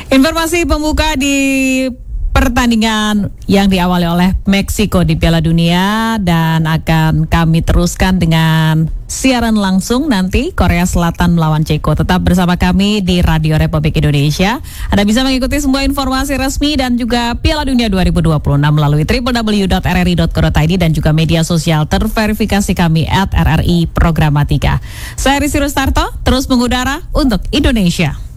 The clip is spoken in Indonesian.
Informasi pembuka di pertandingan yang diawali oleh Meksiko di Piala Dunia dan akan kami teruskan dengan siaran langsung nanti Korea Selatan melawan Ceko. Tetap bersama kami di Radio Republik Indonesia. Anda bisa mengikuti semua informasi resmi dan juga Piala Dunia 2026 melalui www.rri.co.id dan juga media sosial terverifikasi kami @RRI Programatika. Saya Risi Rustarto, terus mengudara untuk Indonesia.